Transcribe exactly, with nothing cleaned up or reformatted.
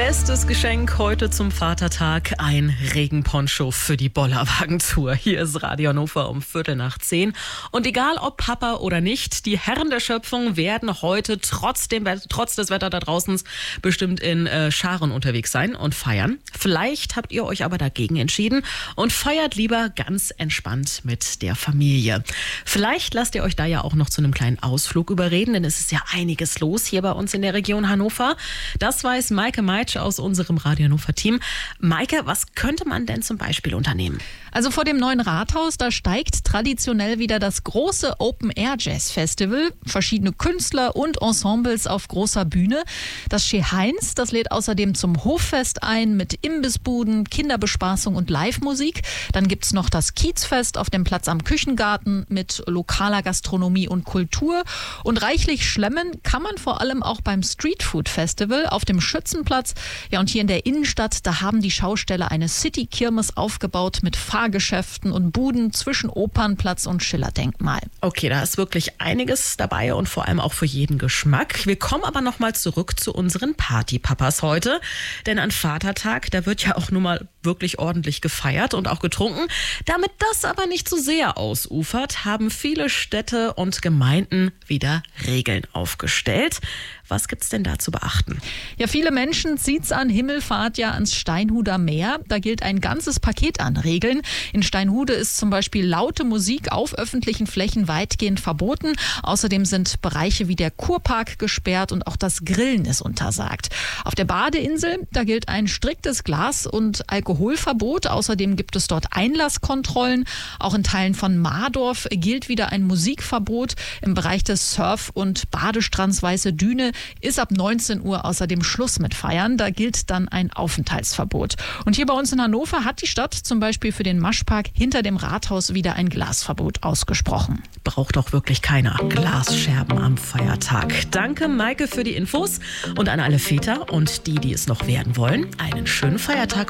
Bestes Geschenk heute zum Vatertag, ein Regenponcho für die Bollerwagentour. Hier ist Radio Hannover um Viertel nach zehn. Und egal ob Papa oder nicht, die Herren der Schöpfung werden heute trotz, dem, trotz des Wetters da draußen bestimmt in äh, Scharen unterwegs sein und feiern. Vielleicht habt ihr euch aber dagegen entschieden und feiert lieber ganz entspannt mit der Familie. Vielleicht lasst ihr euch da ja auch noch zu einem kleinen Ausflug überreden, denn es ist ja einiges los hier bei uns in der Region Hannover. Das weiß Maike Meitsch aus unserem Radio Hannover-Team. Maike, was könnte man denn zum Beispiel unternehmen? Also vor dem neuen Rathaus, da steigt traditionell wieder das große Open-Air-Jazz-Festival. Verschiedene Künstler und Ensembles auf großer Bühne. Das Chez Heinz, das lädt außerdem zum Hoffest ein mit Imbissbuden, Kinderbespaßung und Live-Musik. Dann gibt's noch das Kiezfest auf dem Platz am Küchengarten mit lokaler Gastronomie und Kultur. Und reichlich schlemmen kann man vor allem auch beim Streetfood-Festival auf dem Schützenplatz. Ja, und hier in der Innenstadt, da haben die Schausteller eine City-Kirmes aufgebaut mit Fahrgeschäften und Buden zwischen Opernplatz und Schillerdenkmal. Okay, da ist wirklich einiges dabei und vor allem auch für jeden Geschmack. Wir kommen aber noch mal zurück zu unseren Partypapas heute. Denn an Vatertag, da wird ja auch nun mal wirklich ordentlich gefeiert und auch getrunken. Damit das aber nicht so sehr ausufert, haben viele Städte und Gemeinden wieder Regeln aufgestellt. Was gibt's denn da zu beachten? Ja, viele Menschen zieht's an Himmelfahrt ja ans Steinhuder Meer. Da gilt ein ganzes Paket an Regeln. In Steinhude ist zum Beispiel laute Musik auf öffentlichen Flächen weitgehend verboten. Außerdem sind Bereiche wie der Kurpark gesperrt und auch das Grillen ist untersagt. Auf der Badeinsel, da gilt ein striktes Glas- und Alkoholverbot. Außerdem gibt es dort Einlasskontrollen. Auch in Teilen von Mardorf gilt wieder ein Musikverbot. Im Bereich des Surf- und Badestrands Weiße Düne ist ab neunzehn Uhr außerdem Schluss mit Feiern. Da gilt dann ein Aufenthaltsverbot. Und hier bei uns in Hannover hat die Stadt zum Beispiel für den Maschpark hinter dem Rathaus wieder ein Glasverbot ausgesprochen. Braucht doch wirklich keiner Glasscherben am Feiertag. Danke, Maike, für die Infos. Und an alle Väter und die, die es noch werden wollen, einen schönen Feiertag.